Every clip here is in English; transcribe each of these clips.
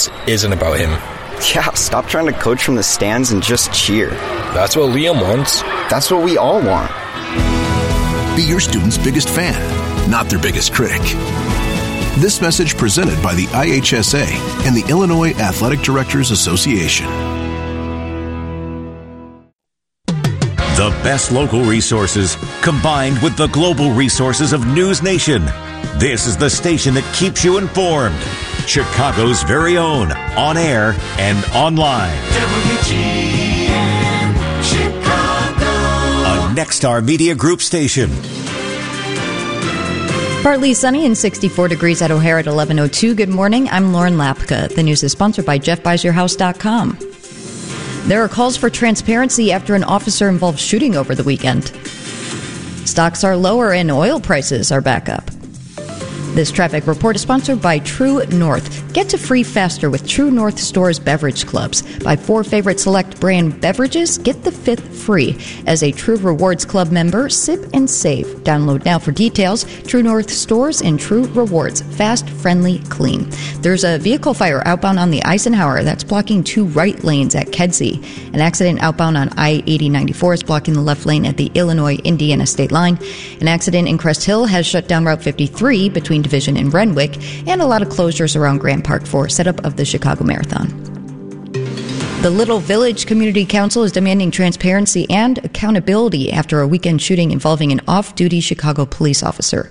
Sports isn't about him. Yeah, stop trying to coach from the stands and just cheer. That's what Liam wants. That's what we all want. Be your student's biggest fan, not their biggest critic. This message presented by the IHSA and the Illinois Athletic Directors Association. The best local resources combined with the global resources of News Nation. This is the station that keeps you informed. Chicago's very own, on air and online. WGN Chicago. A Nexstar Media Group station. Partly sunny and 64 degrees at O'Hare at 11:02. Good morning. I'm Lauren Lapka. The news is sponsored by JeffBuysYourHouse.com. There are calls for transparency after an officer-involved shooting over the weekend. Stocks are lower and oil prices are back up. This traffic report is sponsored by True North. Get to free faster with True North Stores beverage clubs. Buy 4 favorite select brand beverages, get the 5th free. As a True Rewards Club member, sip and save. Download now for details. True North Stores and True Rewards. Fast, friendly, clean. There's a vehicle fire outbound on the Eisenhower that's blocking 2 right lanes at Kedzie. An accident outbound on I-8094 is blocking the left lane at the Illinois-Indiana state line. An accident in Crest Hill has shut down Route 53 between Division and Renwick, and a lot of closures around Grant Park for setup of the Chicago Marathon. The Little Village Community Council is demanding transparency and accountability after a weekend shooting involving an off-duty Chicago police officer.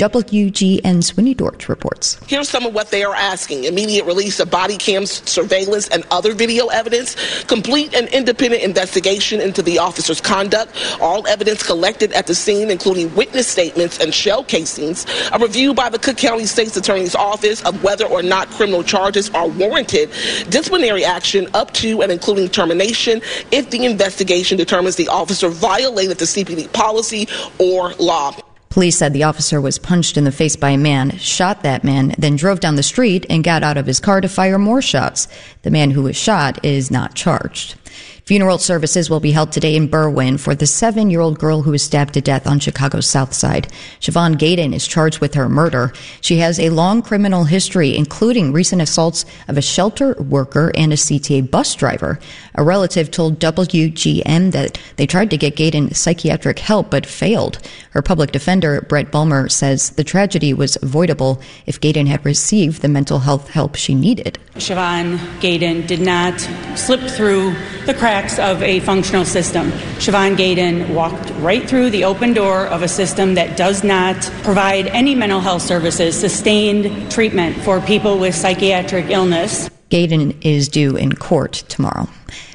WGN's Winnie Dorch reports. Here's some of what they are asking. Immediate release of body cams, surveillance, and other video evidence. Complete and independent investigation into the officer's conduct. All evidence collected at the scene, including witness statements and shell casings. A review by the Cook County State's Attorney's Office of whether or not criminal charges are warranted. Disciplinary action up to and including termination if the investigation determines the officer violated the CPD policy or law. Police said the officer was punched in the face by a man, shot that man, then drove down the street and got out of his car to fire more shots. The man who was shot is not charged. Funeral services will be held today in Berwyn for the 7-year-old girl who was stabbed to death on Chicago's South Side. Siobhan Gaydon is charged with her murder. She has a long criminal history, including recent assaults of a shelter worker and a CTA bus driver. A relative told WGN that they tried to get Gaydon psychiatric help but failed. Her public defender, Brett Bulmer, says the tragedy was avoidable if Gaydon had received the mental health help she needed. Siobhan Gaydon did not slip through the cracks of a functional system. Siobhan Gaydon walked right through the open door of a system that does not provide any mental health services, sustained treatment for people with psychiatric illness. Gaydon is due in court tomorrow.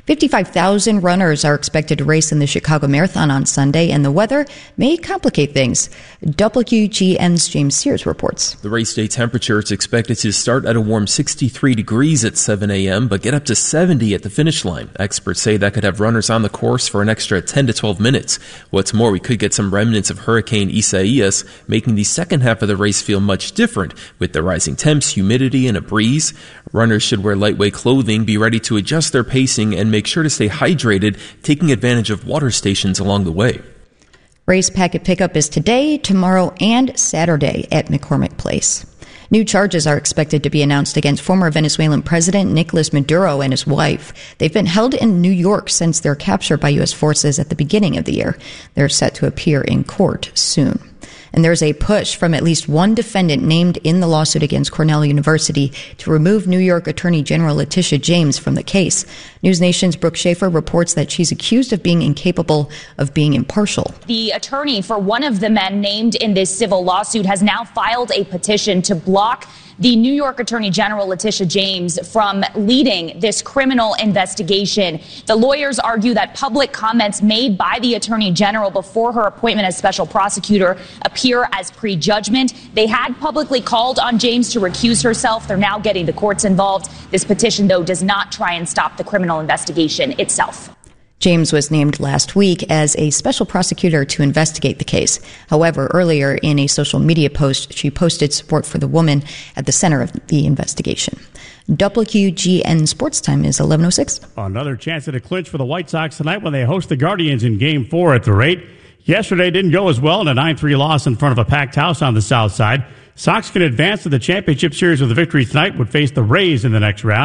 55,000 runners are expected to race in the Chicago Marathon on Sunday, and the weather may complicate things. WGN's James Sears reports. The race day temperature is expected to start at a warm 63 degrees at 7 a.m., but get up to 70 at the finish line. Experts say that could have runners on the course for an extra 10 to 12 minutes. What's more, we could get some remnants of Hurricane Isaias, making the second half of the race feel much different, with the rising temps, humidity, and a breeze. Runners should wear lightweight clothing, be ready to adjust their pacing, and make sure to stay hydrated, taking advantage of water stations along the way. Race packet pickup is today, tomorrow, and Saturday at McCormick Place. New charges are expected to be announced against former Venezuelan President Nicolas Maduro and his wife. They've been held in New York since their capture by U.S. forces at the beginning of the year. They're set to appear in court soon. And there's a push from at least one defendant named in the lawsuit against Cornell University to remove New York Attorney General Letitia James from the case. News Nation's Brooke Schaefer reports that she's accused of being incapable of being impartial. The attorney for one of the men named in this civil lawsuit has now filed a petition to block the New York Attorney General Letitia James from leading this criminal investigation. The lawyers argue that public comments made by the Attorney General before her appointment as special prosecutor appear as prejudgment. They had publicly called on James to recuse herself. They're now getting the courts involved. This petition, though, does not try and stop the criminal investigation itself. James was named last week as a special prosecutor to investigate the case. However, earlier in a social media post, she posted support for the woman at the center of the investigation. WGN Sports Time is 11:06. Another chance at a clinch for the White Sox tonight when they host the Guardians in Game 4 at the rate. Yesterday didn't go as well in a 9-3 loss in front of a packed house on the South Side. Sox can advance to the championship series with a victory tonight, would face the Rays in the next round.